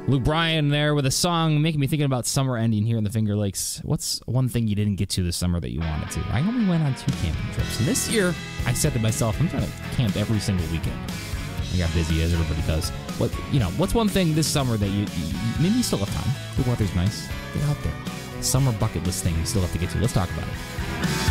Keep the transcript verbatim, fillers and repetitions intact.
Luke Bryan there with a song making me thinking about summer ending here in the Finger Lakes. What's one thing you didn't get to this summer that you wanted to? I only went on two camping trips. And this year, I said to myself, I'm trying to camp every single weekend. I got busy, as everybody does. What you know? What's one thing this summer that you, you maybe you still have time? The weather's nice. Get out there. Summer bucket list thing you still have to get to. Let's talk about it.